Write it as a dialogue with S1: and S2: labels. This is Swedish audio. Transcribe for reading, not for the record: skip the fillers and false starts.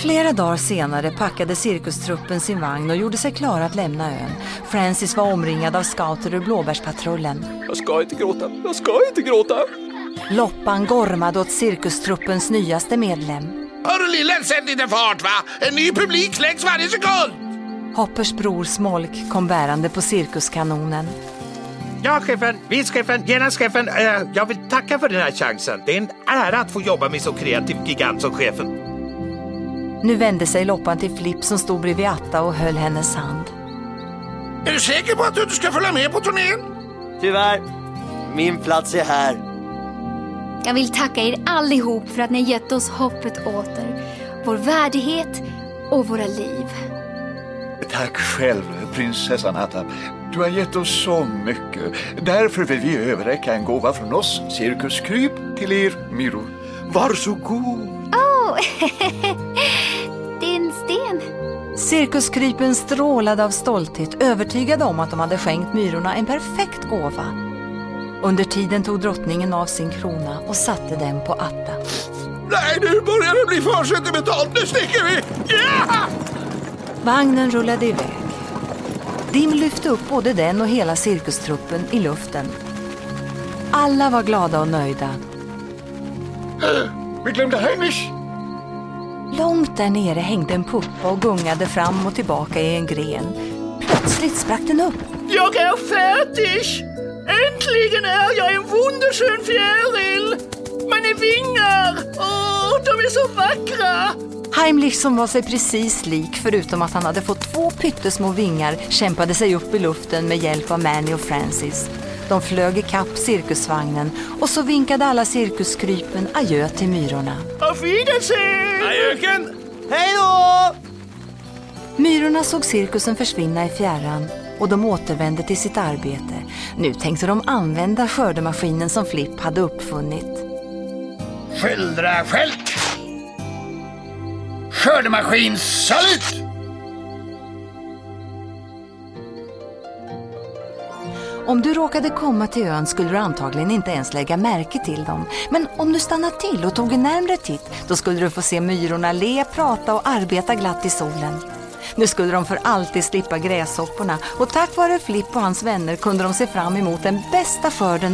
S1: Flera dagar senare packade cirkustruppen sin vagn och gjorde sig klara att lämna ön. Francis var omringad av scouter ur Blåbärspatrullen.
S2: Jag ska inte gråta.
S1: Loppan gormade åt cirkustruppens nyaste medlem.
S3: Hörru lillen, sätt lite fart va! En ny publik släcks varje sekund!
S1: Hoppers bror Smolk kom bärande på cirkuskanonen.
S4: Ja, chefen, vicechefen, genastchefen. Jag vill tacka för den här chansen. Det är en ära att få jobba med så kreativ gigant som chefen.
S1: Nu vände sig Loppan till Flipp som stod bredvid Atta och höll hennes hand.
S3: Är du säker på att du inte ska följa med på turnén?
S5: Tyvärr, min plats är här.
S6: Jag vill tacka er allihop för att ni gett oss hoppet åter. Vår värdighet och våra liv.
S7: Tack själv, prinsessan Atta. Du har gett oss så mycket. Därför vill vi överräcka en gåva från oss, cirkuskryp, till er myror. Varsågod.
S6: Det är en sten.
S1: Cirkuskrypen strålade av stolthet, övertygade om att de hade skänkt myrorna en perfekt gåva. Under tiden tog drottningen av sin krona och satte den på Atta.
S3: Nej, nu börjar det bli för sentimentalt. Nu sticker vi! Yeah!
S1: Vagnen rullade iväg. Dim lyfte upp både den och hela cirkustruppen i luften. Alla var glada och nöjda.
S7: Vi glömde Heinrich.
S1: Långt där nere hängde en puppa och gungade fram och tillbaka i en gren. Plötsligt sprack den upp.
S8: Jag är färdig! Äntligen är jag en wunderschön fjäril! Mina vingar! De är så vackra!
S1: Heimlich, som var sig precis lik förutom att han hade fått 2 pyttesmå vingar, kämpade sig upp i luften med hjälp av Manny och Francis. De flög i kapp cirkusvagnen och så vinkade alla cirkuskrypen adjö till myrorna.
S8: Auf Wiedersehen!
S3: Adjöken!
S5: Hej då!
S1: Myrorna såg cirkusen försvinna i fjärran och de återvände till sitt arbete. Nu tänkte de använda skördemaskinen som Flipp hade uppfunnit.
S3: Skildra skält! Skördemaskin, salut!
S1: Om du råkade komma till ön skulle du antagligen inte ens lägga märke till dem. Men om du stannade till och tog en närmre titt, då skulle du få se myrorna le, prata och arbeta glatt i solen. Nu skulle de för alltid slippa gräshopporna och tack vare Flipp och hans vänner kunde de se fram emot den bästa skörden